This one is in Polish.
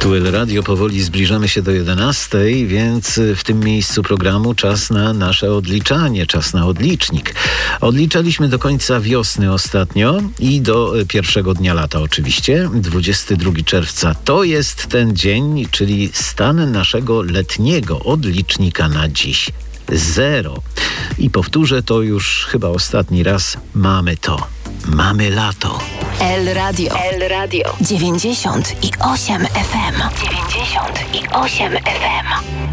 Tu El Radio, powoli zbliżamy się do 11, więc w tym miejscu programu czas na nasze odliczanie, czas na odlicznik. Odliczaliśmy do końca wiosny ostatnio i do pierwszego dnia lata oczywiście. 22 czerwca to jest ten dzień, czyli stan naszego letniego odlicznika na dziś. 0. I powtórzę to już chyba ostatni raz. Mamy to. Mamy lato. El Radio 98 FM. 98 FM.